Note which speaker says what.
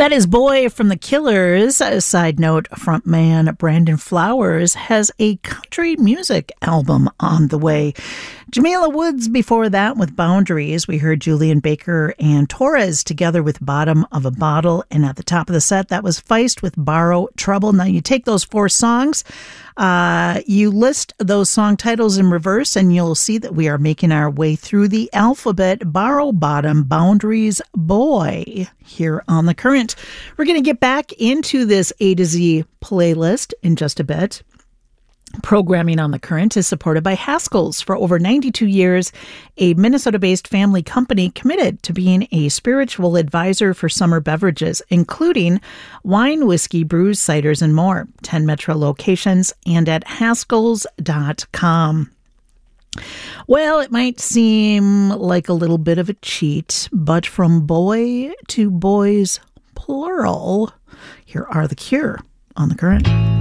Speaker 1: That is Boy from the Killers. A side note, frontman Brandon Flowers has a country music album on the way. Jamila Woods before that with Boundaries. We heard Julian Baker and Torres together with Bottom of a Bottle. And at the top of the set, that was Feist with Borrow Trouble. Now you take those four songs, you list those song titles in reverse, and you'll see that we are making our way through the alphabet. Borrow, Bottom, Boundaries, Boy, here on The Current. We're going to get back into this A to Z playlist in just a bit. Programming on The Current is supported by Haskell's. For over 92 years, a Minnesota-based family company committed to being a spiritual advisor for summer beverages, including wine, whiskey, brews, ciders, and more. 10 metro locations and at haskells.com. Well, it might seem like a little bit of a cheat, but from boy to boys, plural, here are The Cure on The Current.